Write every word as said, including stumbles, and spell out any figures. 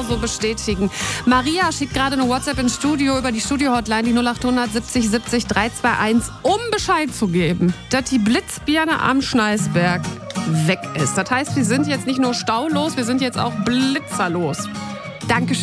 so bestätigen. Maria schickt gerade eine WhatsApp ins Studio über die Studio-Hotline, die null acht hundert siebzig siebzig dreihunderteinundzwanzig, um Bescheid zu geben, dass die Blitzbirne am Schneisberg weg ist. Das heißt, wir sind jetzt nicht nur staulos, wir sind jetzt auch blitzerlos. Dankeschön.